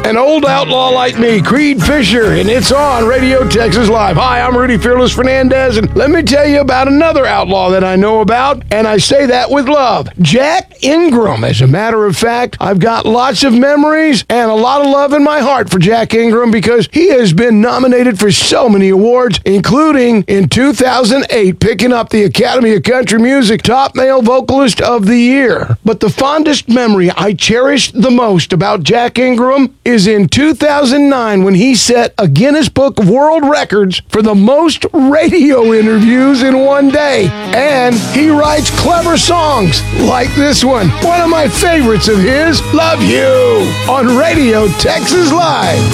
An old outlaw like me, Creed Fisher, and it's on Radio Texas Live. Hi, I'm Rudy Fearless Fernandez, and let me tell you about another outlaw that I know about, and I say that with love, Jack Ingram. As a matter of fact, I've got lots of memories and a lot of love in my heart for Jack Ingram because he has been nominated for so many awards, including in 2008 picking up the Academy of Country Music Top Male Vocalist of the Year. But the fondest memory I cherish the most about Jack Ingram is in 2009 when he set a Guinness Book of World Records for the most radio interviews in one day. And he writes clever songs like this one of my favorites of his, Love You, on Radio Texas Live.